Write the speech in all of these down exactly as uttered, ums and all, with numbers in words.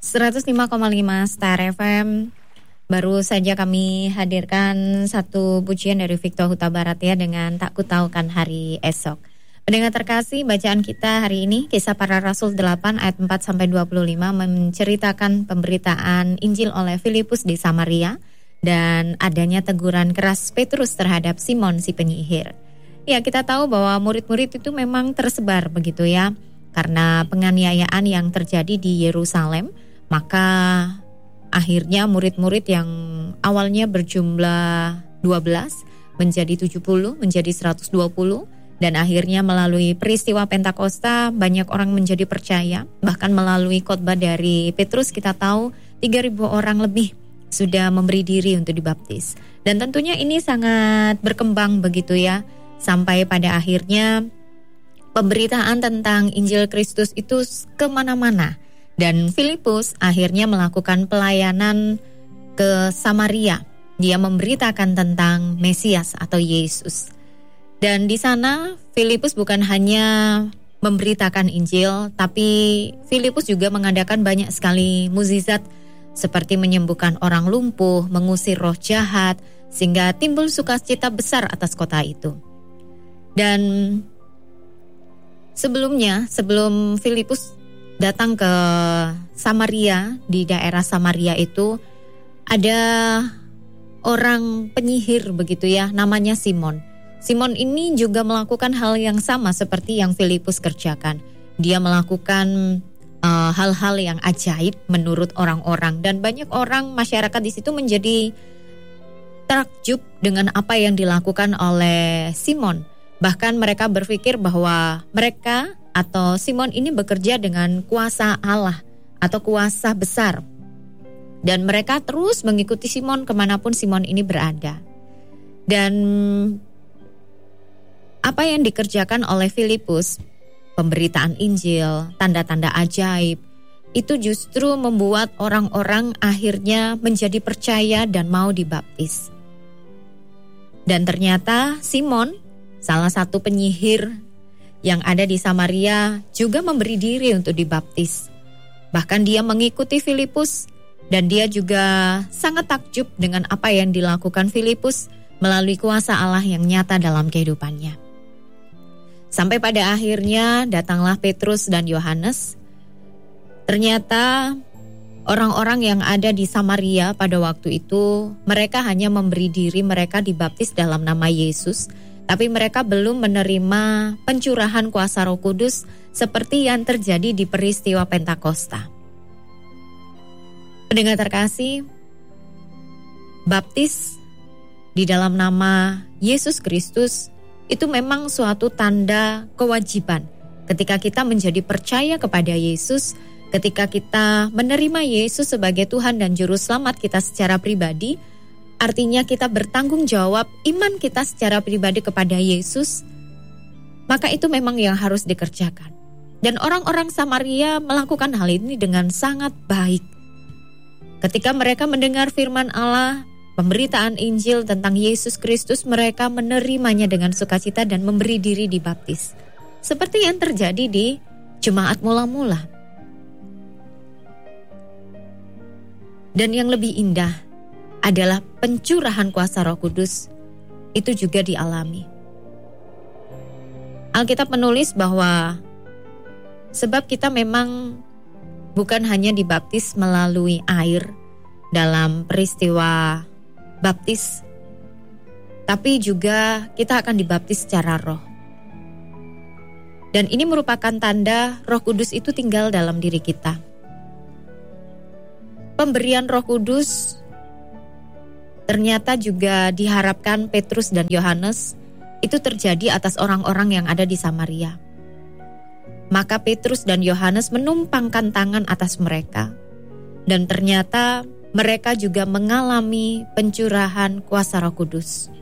seratus lima koma lima Star F M. Baru saja kami hadirkan satu pujian dari Victor Huta Barat ya dengan Tak Kutahukan Hari Esok. Pendengar terkasih, bacaan kita hari ini Kisah Para Rasul delapan ayat empat sampai dua puluh lima menceritakan pemberitaan Injil oleh Filipus di Samaria dan adanya teguran keras Petrus terhadap Simon si penyihir. Ya, kita tahu bahwa murid-murid itu memang tersebar begitu ya. Karena penganiayaan yang terjadi di Yerusalem, maka akhirnya murid-murid yang awalnya berjumlah dua belas menjadi tujuh puluh, menjadi seratus dua puluh, dan akhirnya melalui peristiwa Pentakosta banyak orang menjadi percaya. Bahkan melalui khotbah dari Petrus kita tahu tiga ribu orang lebih sudah memberi diri untuk dibaptis. Dan tentunya ini sangat berkembang begitu ya, sampai pada akhirnya pemberitaan tentang Injil Kristus itu kemana-mana. Dan Filipus akhirnya melakukan pelayanan ke Samaria. Dia memberitakan tentang Mesias atau Yesus. Dan di sana Filipus bukan hanya memberitakan Injil, tapi Filipus juga mengadakan banyak sekali mukjizat seperti menyembuhkan orang lumpuh, mengusir roh jahat, sehingga timbul sukacita besar atas kota itu. Dan sebelumnya, sebelum Filipus datang ke Samaria, di daerah Samaria itu ada orang penyihir begitu ya, namanya Simon. Simon ini juga melakukan hal yang sama seperti yang Filipus kerjakan. Dia melakukan uh, hal-hal yang ajaib menurut orang-orang, dan banyak orang masyarakat di situ menjadi takjub dengan apa yang dilakukan oleh Simon. Bahkan mereka berpikir bahwa mereka atau Simon ini bekerja dengan kuasa Allah atau kuasa besar. Dan mereka terus mengikuti Simon kemanapun Simon ini berada. Dan apa yang dikerjakan oleh Filipus, pemberitaan Injil, tanda-tanda ajaib, itu justru membuat orang-orang akhirnya menjadi percaya dan mau dibaptis. Dan ternyata Simon, salah satu penyihir yang ada di Samaria, juga memberi diri untuk dibaptis. Bahkan dia mengikuti Filipus, dan dia juga sangat takjub dengan apa yang dilakukan Filipus melalui kuasa Allah yang nyata dalam kehidupannya. Sampai pada akhirnya datanglah Petrus dan Yohanes. Ternyata orang-orang yang ada di Samaria pada waktu itu, mereka hanya memberi diri mereka dibaptis dalam nama Yesus, tapi mereka belum menerima pencurahan kuasa Roh Kudus seperti yang terjadi di peristiwa Pentakosta. Pendengar terkasih, baptis di dalam nama Yesus Kristus itu memang suatu tanda kewajiban. Ketika kita menjadi percaya kepada Yesus, ketika kita menerima Yesus sebagai Tuhan dan Juru Selamat kita secara pribadi, artinya kita bertanggung jawab iman kita secara pribadi kepada Yesus, maka itu memang yang harus dikerjakan. Dan orang-orang Samaria melakukan hal ini dengan sangat baik. Ketika mereka mendengar firman Allah, pemberitaan Injil tentang Yesus Kristus, mereka menerimanya dengan sukacita dan memberi diri dibaptis. Seperti yang terjadi di jemaat mula-mula. Dan yang lebih indah adalah pencurahan kuasa Roh Kudus itu juga dialami. Alkitab menulis bahwa sebab kita memang bukan hanya dibaptis melalui air dalam peristiwa baptis, tapi juga kita akan dibaptis secara roh. Dan ini merupakan tanda Roh Kudus itu tinggal dalam diri kita. Pemberian Roh Kudus ternyata juga diharapkan Petrus dan Yohanes itu terjadi atas orang-orang yang ada di Samaria. Maka Petrus dan Yohanes menumpangkan tangan atas mereka. Dan ternyata mereka juga mengalami pencurahan kuasa Roh Kudus.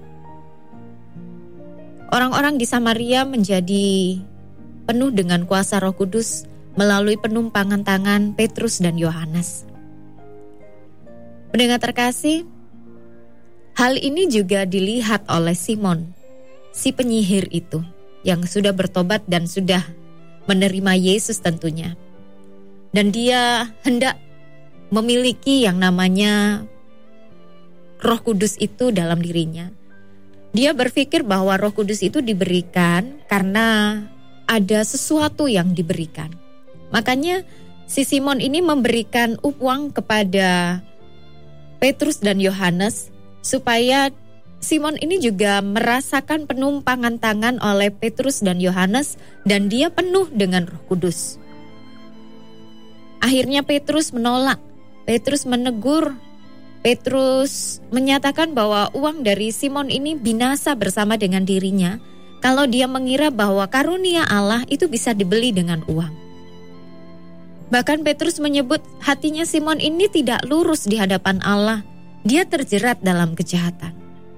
Orang-orang di Samaria menjadi penuh dengan kuasa Roh Kudus melalui penumpangan tangan Petrus dan Yohanes. Pendengar terkasih, hal ini juga dilihat oleh Simon, si penyihir itu, yang sudah bertobat dan sudah menerima Yesus tentunya. Dan dia hendak memiliki yang namanya Roh Kudus itu dalam dirinya. Dia berpikir bahwa Roh Kudus itu diberikan karena ada sesuatu yang diberikan. Makanya si Simon ini memberikan uang kepada Petrus dan Yohanes supaya Simon ini juga merasakan penumpangan tangan oleh Petrus dan Yohanes dan dia penuh dengan Roh Kudus. Akhirnya Petrus menolak. Petrus menegur. Petrus menyatakan bahwa uang dari Simon ini binasa bersama dengan dirinya kalau dia mengira bahwa karunia Allah itu bisa dibeli dengan uang. Bahkan Petrus menyebut hatinya Simon ini tidak lurus di hadapan Allah. Dia terjerat dalam kejahatan.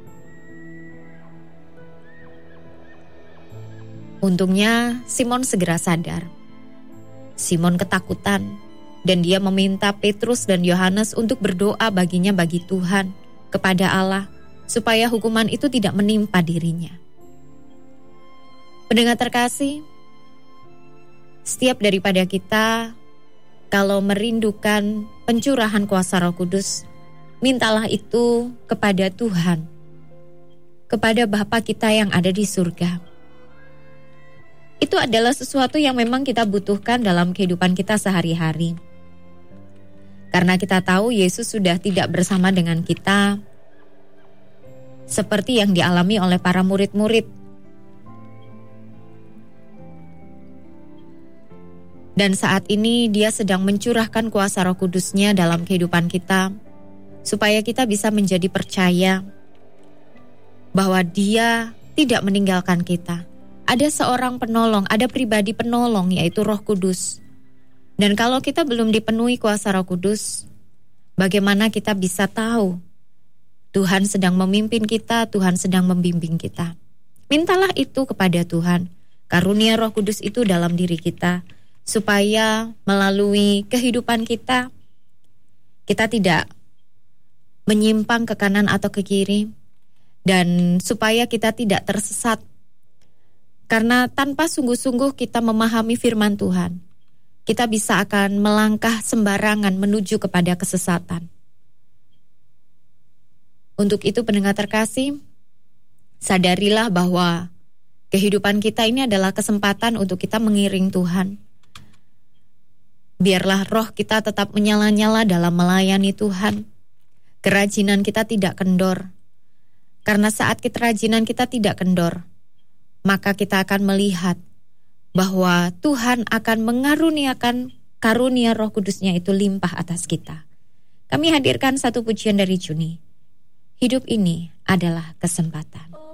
Untungnya Simon segera sadar. Simon ketakutan. Dan dia meminta Petrus dan Yohanes untuk berdoa baginya bagi Tuhan, kepada Allah, supaya hukuman itu tidak menimpa dirinya. Pendengar terkasih, setiap daripada kita, kalau merindukan pencurahan kuasa Roh Kudus, mintalah itu kepada Tuhan, kepada Bapa kita yang ada di surga. Itu adalah sesuatu yang memang kita butuhkan dalam kehidupan kita sehari-hari. Karena kita tahu Yesus sudah tidak bersama dengan kita seperti yang dialami oleh para murid-murid. Dan saat ini dia sedang mencurahkan kuasa Roh Kudus-Nya dalam kehidupan kita supaya kita bisa menjadi percaya bahwa Dia tidak meninggalkan kita. Ada seorang penolong, ada pribadi penolong yaitu Roh Kudus. Dan kalau kita belum dipenuhi kuasa Roh Kudus, bagaimana kita bisa tahu Tuhan sedang memimpin kita, Tuhan sedang membimbing kita? Mintalah itu kepada Tuhan, karunia Roh Kudus itu dalam diri kita, supaya melalui kehidupan kita, kita tidak menyimpang ke kanan atau ke kiri, dan supaya kita tidak tersesat. Karena tanpa sungguh-sungguh kita memahami firman Tuhan, kita bisa akan melangkah sembarangan menuju kepada kesesatan. Untuk itu pendengar terkasih, sadarilah bahwa kehidupan kita ini adalah kesempatan untuk kita mengiring Tuhan. Biarlah roh kita tetap menyala-nyala dalam melayani Tuhan. Kerajinan kita tidak kendor. Karena saat kerajinan kita tidak kendor, maka kita akan melihat bahwa Tuhan akan mengaruniakan karunia Roh Kudus-Nya itu limpah atas kita. Kami hadirkan satu pujian dari Juni. Hidup ini adalah kesempatan.